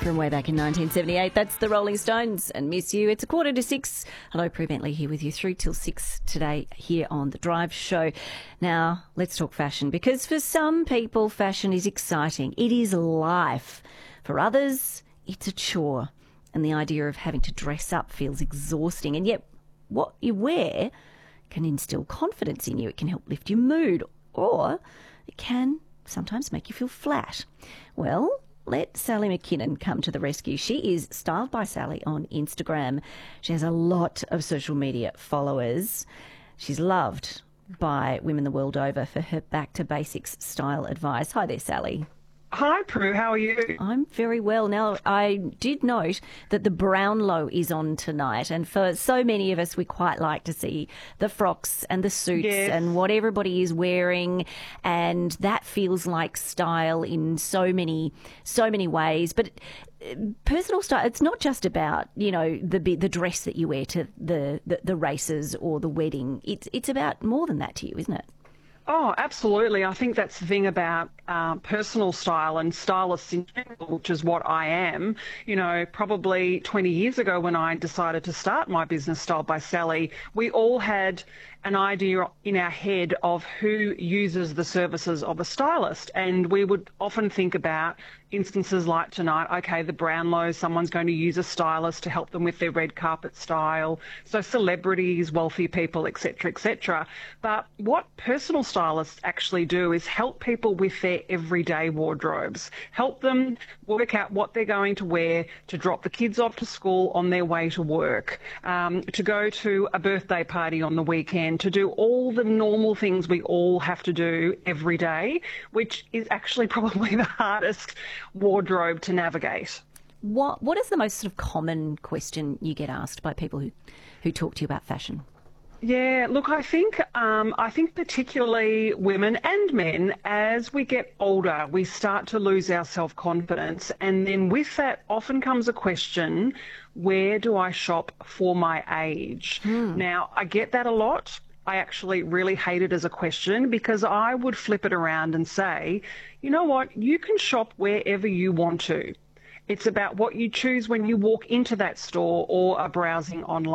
From way back in 1978, that's the Rolling Stones and Miss You. It's 6:15. Hello, Prue Bentley here with you through till 6 today here on The Drive Show. Now, let's talk fashion, because for some people, fashion is exciting. It is life. For others, it's a chore. And the idea of having to dress up feels exhausting. And yet, what you wear can instill confidence in you. It can help lift your mood, or it can sometimes make you feel flat. Well, let Sally McKinnon come to the rescue. She is Styled by Sally on Instagram. She has a lot of social media followers. She's loved by women the world over for her back to basics style advice. Hi there, Sally. Hi, Prue. How are you? I'm very well. Now, I did note that the Brownlow is on tonight, and for so many of us, we quite like to see the frocks and the suits and what everybody is wearing, and that feels like style in so many ways. But personal style, it's not just about, you know, the dress that you wear to the races or the wedding. It's about more than that to you, isn't it? Oh, absolutely. I think that's the thing about personal style and stylists in general, which is what I am. You know, probably 20 years ago when I decided to start my business, Styled by Sally, we all had an idea in our head of who uses the services of a stylist. And we would often think about instances like tonight, okay, the Brownlow, someone's going to use a stylist to help them with their red carpet style. So celebrities, wealthy people, etc., etc. But what personal stylists actually do is help people with their everyday wardrobes, help them work out what they're going to wear to drop the kids off to school on their way to work, to go to a birthday party on the weekend, to do all the normal things we all have to do every day, which is actually probably the hardest wardrobe to navigate. What is the most sort of common question you get asked by people who talk to you about fashion? Yeah, look, I think particularly women and men, as we get older, we start to lose our self-confidence. And then with that often comes a question, where do I shop for my age? Now, I get that a lot. I actually really hate it as a question, because I would flip it around and say, you know what, you can shop wherever you want to. It's about what you choose when you walk into that store or are browsing online.